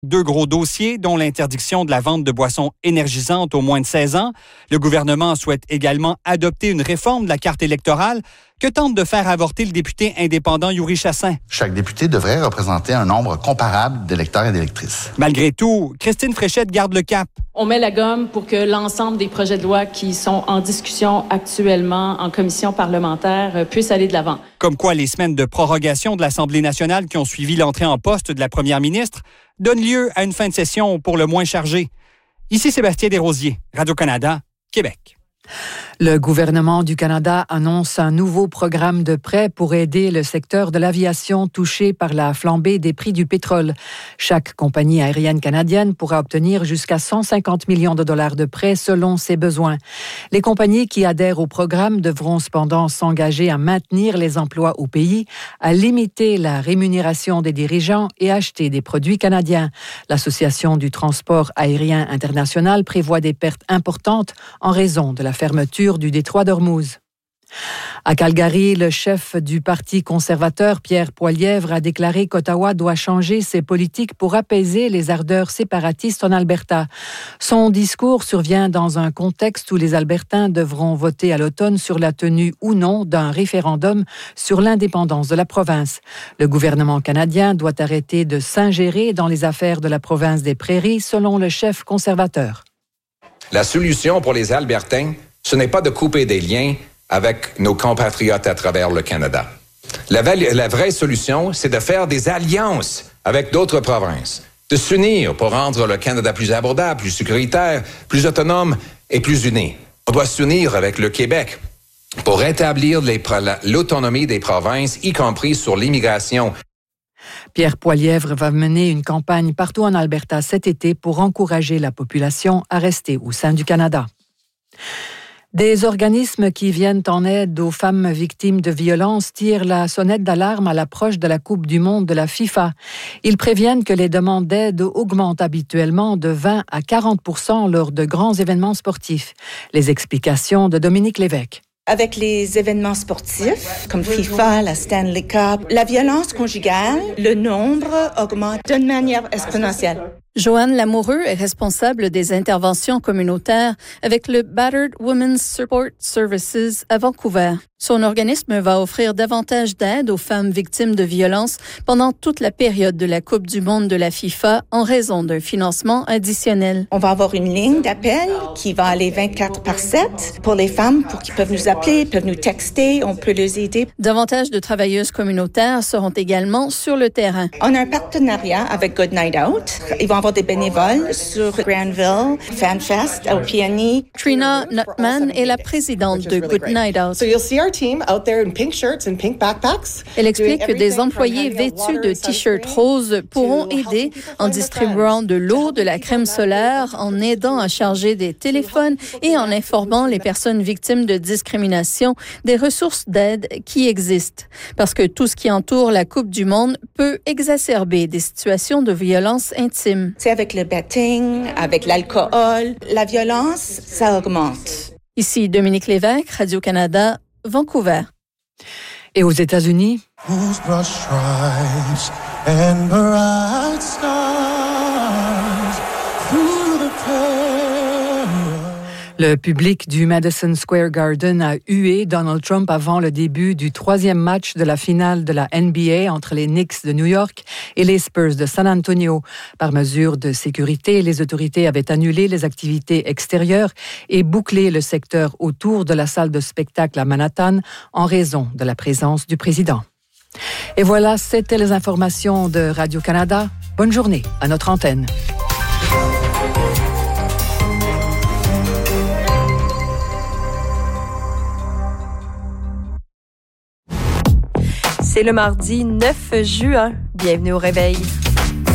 2 gros dossiers, dont l'interdiction de la vente de boissons énergisantes aux moins de 16 ans. Le gouvernement souhaite également adopter une réforme de la carte électorale que tente de faire avorter le député indépendant Yuri Chassin. Chaque député devrait représenter un nombre comparable d'électeurs et d'électrices. Malgré tout, Christine Fréchette garde le cap. On met la gomme pour que l'ensemble des projets de loi qui sont en discussion actuellement en commission parlementaire puissent aller de l'avant. Comme quoi, les semaines de prorogation de l'Assemblée nationale qui ont suivi l'entrée en poste de la première ministre donnent lieu à une fin de session pour le moins chargée. Ici Sébastien Desrosiers, Radio-Canada, Québec. Le gouvernement du Canada annonce un nouveau programme de prêts pour aider le secteur de l'aviation touché par la flambée des prix du pétrole. Chaque compagnie aérienne canadienne pourra obtenir jusqu'à 150 millions de dollars de prêts selon ses besoins. Les compagnies qui adhèrent au programme devront cependant s'engager à maintenir les emplois au pays, à limiter la rémunération des dirigeants et acheter des produits canadiens. L'Association du transport aérien international prévoit des pertes importantes en raison de la fermeture du détroit d'Ormuz. À Calgary, le chef du Parti conservateur, Pierre Poilievre, a déclaré qu'Ottawa doit changer ses politiques pour apaiser les ardeurs séparatistes en Alberta. Son discours survient dans un contexte où les Albertains devront voter à l'automne sur la tenue ou non d'un référendum sur l'indépendance de la province. Le gouvernement canadien doit arrêter de s'ingérer dans les affaires de la province des Prairies, selon le chef conservateur. La solution pour les Albertains, ce n'est pas de couper des liens avec nos compatriotes à travers le Canada. La vraie solution, c'est de faire des alliances avec d'autres provinces, de s'unir pour rendre le Canada plus abordable, plus sécuritaire, plus autonome et plus uni. On doit s'unir avec le Québec pour rétablir l'autonomie des provinces, y compris sur l'immigration. Pierre Poilievre va mener une campagne partout en Alberta cet été pour encourager la population à rester au sein du Canada. Des organismes qui viennent en aide aux femmes victimes de violences tirent la sonnette d'alarme à l'approche de la Coupe du monde de la FIFA. Ils préviennent que les demandes d'aide augmentent habituellement de 20 à 40% lors de grands événements sportifs. Les explications de Dominique Lévesque. Avec les événements sportifs, comme FIFA, la Stanley Cup, la violence conjugale, le nombre augmente d'une manière exponentielle. Joanne Lamoureux est responsable des interventions communautaires avec le Battered Women's Support Services à Vancouver. Son organisme va offrir davantage d'aide aux femmes victimes de violences pendant toute la période de la Coupe du monde de la FIFA en raison d'un financement additionnel. On va avoir une ligne d'appel qui va aller 24/7 pour les femmes, pour qu'ils peuvent nous appeler, peuvent nous texter, on peut les aider. Davantage de travailleuses communautaires seront également sur le terrain. On a un partenariat avec Good Night Out. Ils vont avoir des bénévoles sur Granville, FanFest, au PNI. Trina Nutman est la présidente de Good Night Out. Elle explique que des employés vêtus de t-shirts roses pourront aider en distribuant de l'eau, de la crème solaire, en aidant à charger des téléphones et en informant les personnes victimes de discrimination des ressources d'aide qui existent. Parce que tout ce qui entoure la Coupe du monde peut exacerber des situations de violence intime. C'est avec le betting, avec l'alcool, la violence, ça augmente. Ici Dominique Lévesque, Radio-Canada, Vancouver. Et aux États-Unis? Le public du Madison Square Garden a hué Donald Trump avant le début du 3e match de la finale de la NBA entre les Knicks de New York et les Spurs de San Antonio. Par mesure de sécurité, les autorités avaient annulé les activités extérieures et bouclé le secteur autour de la salle de spectacle à Manhattan en raison de la présence du président. Et voilà, c'était les informations de Radio-Canada. Bonne journée à notre antenne. C'est le mardi 9 juin. Bienvenue au réveil.